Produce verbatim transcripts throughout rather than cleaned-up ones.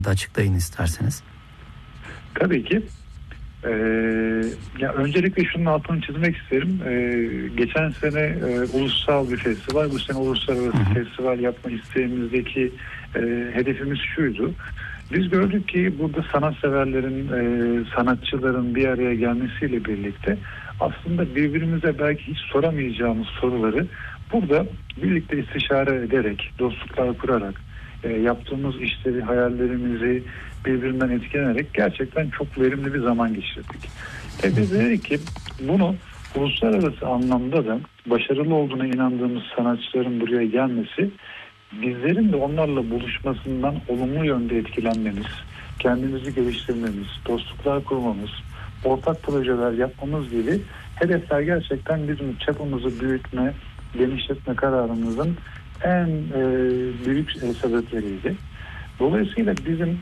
açıklayın isterseniz. Tabii ki. Ee, ya öncelikle şunun altını çizmek isterim. Ee, geçen sene e, ulusal bir festival, bu sene uluslararası Hı hı. festival yapma isteğimizdeki e, hedefimiz şuydu. Biz gördük ki burada sanatseverlerin, e, sanatçıların bir araya gelmesiyle birlikte aslında birbirimize belki hiç soramayacağımız soruları burada birlikte istişare ederek, dostluklar kurarak, e, yaptığımız işleri, hayallerimizi birbirinden etkilenerek gerçekten çok verimli bir zaman geçirdik. E biz dedik ki bunu uluslararası anlamda da başarılı olduğuna inandığımız sanatçıların buraya gelmesi, bizlerin de onlarla buluşmasından olumlu yönde etkilenmemiz, kendimizi geliştirmemiz, dostluklar kurmamız, ortak projeler yapmamız gibi hedefler gerçekten bizim çapımızı büyütme, genişletme kararımızın en e, büyük e, sebepleriydi. Dolayısıyla bizim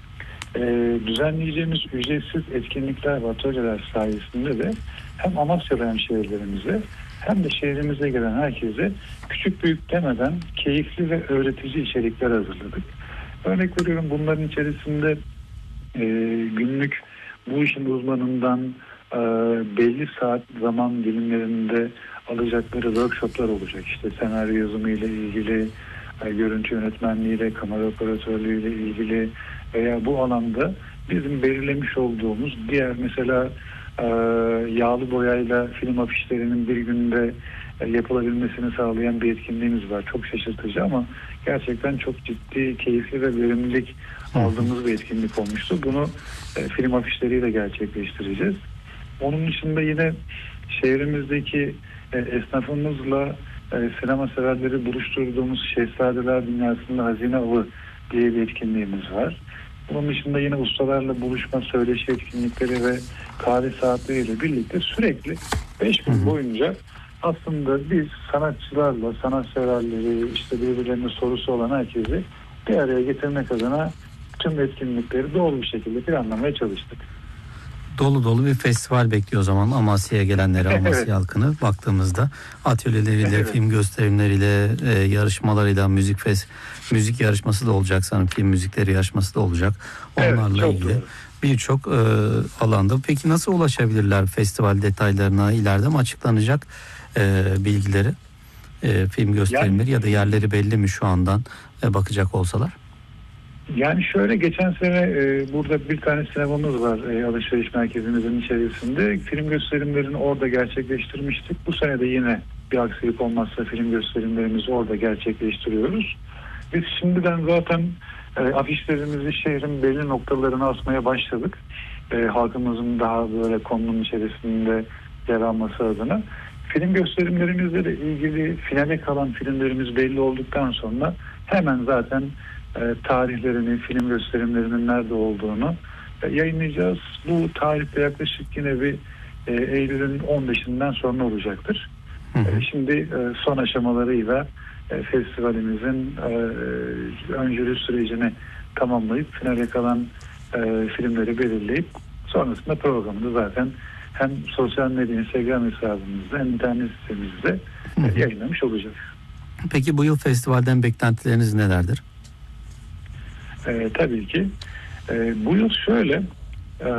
e, düzenleyeceğimiz ücretsiz etkinlikler ve atölyeler sayesinde de hem Amasya'da hem şehirlerimize hem de şehrimize gelen herkese küçük büyük demeden keyifli ve öğretici içerikler hazırladık. Örnek veriyorum, bunların içerisinde e, günlük bu işin uzmanından e, belli saat zaman dilimlerinde alacakları workshoplar olacak. İşte senaryo yazımı ile ilgili, e, görüntü yönetmenliği ile, kamera operatörlüğü ile ilgili veya bu alanda bizim belirlemiş olduğumuz diğer mesela e, yağlı boyayla film afişlerinin bir günde e, yapılabilmesini sağlayan bir etkinliğimiz var. Çok şaşırtıcı ama gerçekten çok ciddi, keyifli ve verimlilik aldığımız bir etkinlik olmuştu. Bunu e, film afişleriyle gerçekleştireceğiz. Onun dışında yine şehrimizdeki e, esnafımızla e, sinema severleri buluşturduğumuz Şehzadeler Dünyası'nda Hazine Avı diye bir etkinliğimiz var. Bunun dışında yine ustalarla buluşma, söyleşi etkinlikleri ve kahve saatleriyle birlikte sürekli beş gün boyunca aslında biz sanatçılarla, sanatseverleri, işte birbirlerine sorusu olan herkesi bir araya getirmek adına tüm etkinlikleri doğru bir şekilde planlamaya çalıştık. Dolu dolu bir festival bekliyor o zaman Amasya'ya gelenleri, Amasya Evet. halkını baktığımızda atölyeleriyle, Evet. film gösterimleriyle, e, yarışmalarıyla, müzik fes müzik yarışması da olacak sanırım, film müzikleri yarışması da olacak. Onlarla Evet, ilgili birçok e, alanda. Peki nasıl ulaşabilirler festival detaylarına? İleride mi açıklanacak e, bilgileri? E, film gösterimleri yani, ya da yerleri belli mi şu andan e, bakacak olsalar? Yani şöyle, geçen sene e, burada bir tane sinemamız var e, alışveriş merkezimizin içerisinde. Film gösterimlerini orada gerçekleştirmiştik. Bu sene de yine bir aksilik olmazsa film gösterimlerimizi orada gerçekleştiriyoruz. Biz şimdiden zaten e, afişlerimizi şehrin belli noktalarına asmaya başladık. E, halkımızın daha böyle konunun içerisinde yer alması adına. Film gösterimlerimizle de ilgili finale kalan filmlerimiz belli olduktan sonra hemen zaten E, tarihlerini, film gösterimlerinin nerede olduğunu e, yayınlayacağız. Bu tarihte yaklaşık yine bir e, Eylül'ün on beşinden sonra olacaktır. Hı hı. E, şimdi e, son aşamalarıyla e, festivalimizin e, öncülü sürecini tamamlayıp finale kalan e, filmleri belirleyip sonrasında programını zaten hem sosyal medya, Instagram hesabımızda hem internet sitemizde e, yayınlamış olacağız. Peki bu yıl festivalden beklentileriniz nelerdir? Ee, tabii ki. Ee, bu yıl şöyle, e,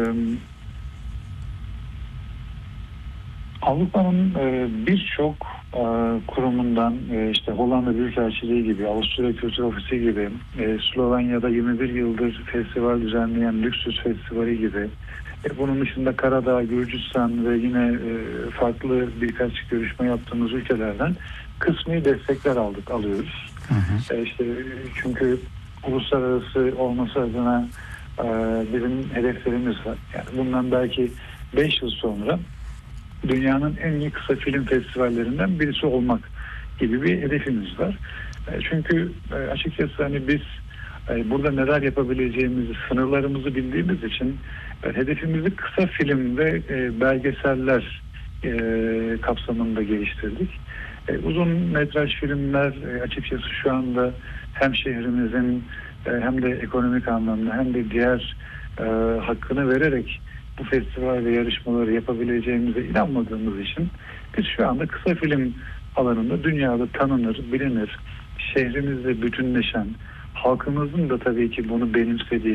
Avrupa'nın e, birçok e, kurumundan, e, işte Hollanda Büyükelçiliği gibi, Avusturya Kültür Ofisi gibi, e, Slovenya'da yirmi bir yıldır festival düzenleyen Lüksüs Festivali gibi, e, bunun dışında Karadağ, Gürcistan ve yine e, farklı birkaç görüşme yaptığımız ülkelerden kısmi destekler aldık, alıyoruz. Hı hı. E, işte çünkü uluslararası olması adına e, bizim hedeflerimiz var. Yani bundan belki beş yıl sonra dünyanın en iyi kısa film festivallerinden birisi olmak gibi bir hedefimiz var. E, çünkü e, açıkçası hani biz e, burada neler yapabileceğimizi, sınırlarımızı bildiğimiz için e, hedefimizi kısa film ve e, belgeseller e, kapsamında geliştirdik. E, uzun metraj filmler e, açıkçası şu anda hem şehrimizin e, hem de ekonomik anlamda hem de diğer e, hakkını vererek bu festival ve yarışmaları yapabileceğimize inanmadığımız için biz şu anda kısa film alanında dünyada tanınır, bilinir, şehrimizle bütünleşen, halkımızın da tabii ki bunu benimsediği